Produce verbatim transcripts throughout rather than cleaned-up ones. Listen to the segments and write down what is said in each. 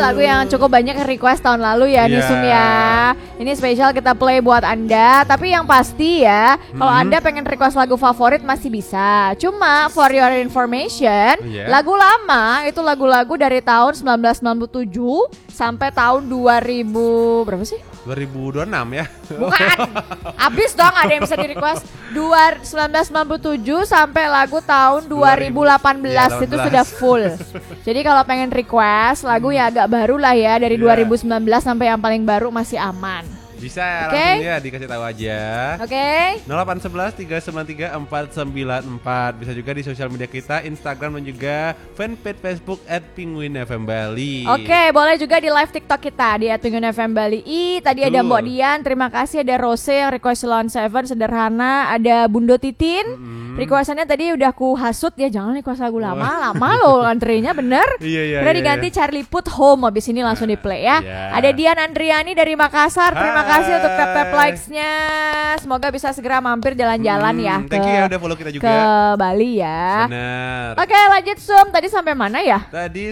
lagu yang cukup banyak request tahun lalu ya, yeah. Nisum ya. Ini spesial kita play buat Anda. Tapi yang pasti ya, kalau mm-hmm. Anda pengen request lagu favorit masih bisa. Cuma for your information, yeah. lagu lama itu lagu-lagu dari tahun sembilan belas sembilan puluh tujuh sampai tahun dua ribu berapa sih? dua ribu dua puluh enam ya. Bukan. Habis dong ada yang bisa di request. Dua, seribu sembilan ratus sembilan puluh tujuh sampai lagu tahun dua ribu delapan belas ya, itu sudah full. Jadi kalau pengen request lagu yang agak baru lah ya dari yeah. dua ribu sembilan belas sampai yang paling baru masih aman. Bisa okay. langsung ya dikasih tahu aja. Oke. Okay. nol delapan satu satu tiga sembilan tiga empat sembilan empat. Bisa juga di sosial media kita, Instagram dan juga fanpage Facebook at Penguin F M Bali. Oke, okay, boleh juga di live TikTok kita di at Penguin F M Bali. I tadi Tuh. Ada Mbok Dian, terima kasih. Ada Rose yang request Salon Seven sederhana. Ada Bundo Titin. Mm-hmm. Requestannya tadi udah ku hasut ya, jangan request lagu lama, oh. lama loh antrenya bener. Iya, iya, udah iya, diganti iya. Charlie Put Home, habis ini langsung di play ya. Yeah. Ada Dian Andriani dari Makassar. Terima kasih untuk tap-tap likes-nya. Semoga bisa segera mampir jalan-jalan hmm, ya. Thank you ya udah follow kita juga. Ke Bali ya. Benar. Oke, lanjut Sum. Tadi sampai mana ya? Tadi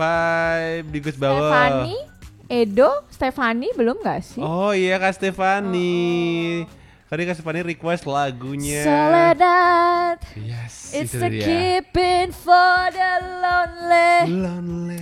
sampai di Gus Bawah. Stefani, Edo, Stefani belum gak sih? Oh iya Kak Stefani. Oh. Tadi Kak Stefani request lagunya Soledad. Yes, it's itu the dia. keeping for the lonely. Lonely.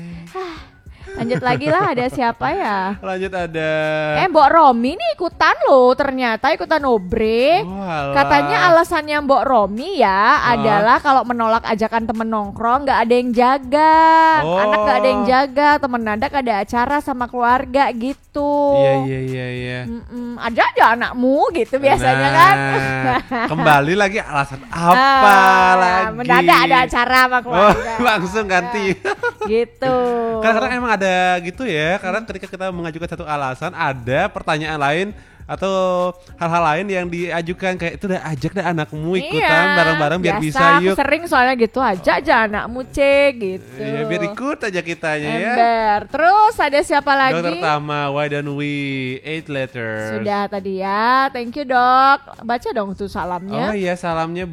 Lanjut lagi lah, ada siapa ya? Lanjut ada Eh Mbok Romi nih ikutan loh, ternyata ikutan obre. Oh, katanya alasannya Mbok Romi ya oh. adalah kalau menolak ajakan temen nongkrong gak ada yang jaga. oh. Anak gak ada yang jaga, temen Nanda ada acara sama keluarga gitu. Iya iya iya iya. Ada aja anakmu gitu biasanya nah, kan. Kembali lagi alasan apa ah, lagi? Mendadak ada acara sama keluarga. Oh, langsung ganti. Gitu. Karena emang ada gitu ya, karena ketika kita mengajukan satu alasan ada pertanyaan lain atau hal-hal lain yang diajukan kayak itu udah ajak deh anakmu ikutan iya, bareng-bareng biar biasa, bisa yuk. Sering soalnya gitu aja aja anakmu cek gitu. Iya biar ikut aja kitanya ya. Ember. Terus ada siapa lagi? Dokter Tama, why don't we eight letters? Sudah tadi ya, thank you dok. Baca dong tuh salamnya. Oh iya salamnya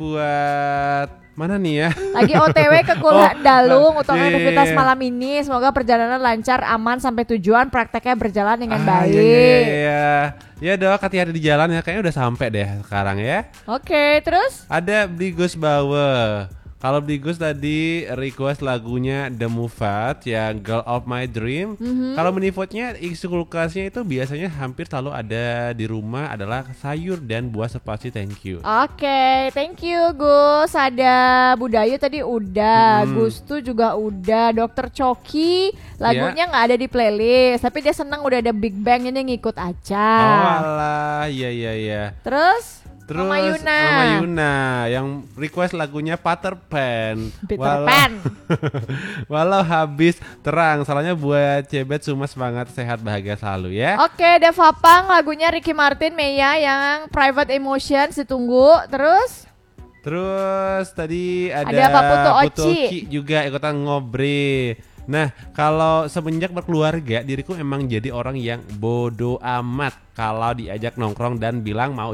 buat mana nih ya? Lagi O T W ke Kulhan oh, Dalung untuk yeah, aktivitas yeah. malam ini. Semoga perjalanan lancar, aman sampai tujuan, prakteknya berjalan dengan ah, baik. Iya, iya, iya. Ya dok, hati-hati di jalan ya. Kayaknya udah sampai deh sekarang ya. Oke, okay, terus? Ada Bli Gus Bawe. Kalau Bli Gus tadi request lagunya The Mufat yang Girl of My Dream. Mm-hmm. Kalau menifotnya isi kulkasnya itu biasanya hampir selalu ada di rumah adalah sayur dan buah spasi. Thank you. Oke, okay, thank you Gus. Ada Budayu tadi udah, hmm. Gustu juga udah, Dokter Coki lagunya nggak yeah. ada di playlist, tapi dia senang udah ada Big Bang ini ngikut aja. Oh alah, iya iya iya. Terus? Terus Mama Yuna. Mama Yuna yang request lagunya Peter Pan. Peter walau, Pan. Walau habis terang, salahnya buat Cebet Sumas banget, sehat bahagia selalu ya. Oke, Deva Pang lagunya Ricky Martin Meya yang Private Emotions ditunggu. Terus? Terus tadi ada, ada Pak Putu Oci. Oci juga ikutan ngobrol. Nah, kalau semenjak berkeluarga, diriku emang jadi orang yang bodoh amat kalau diajak nongkrong dan bilang mau